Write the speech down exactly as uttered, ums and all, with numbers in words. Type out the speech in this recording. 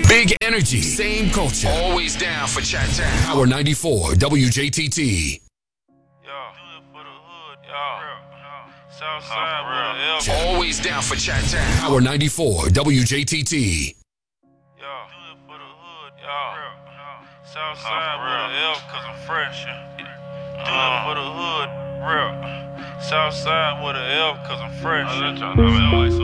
Big energy, same culture. Always down for Chat Town. Power ninety-four, W J T T. Southside, always down for Chat Town. Power ninety-four, W J T T. Yo, do it for the hood, y'all. Southside with an F, cause I'm fresh. Do it for the hood, real. Southside with an F, cause I'm fresh.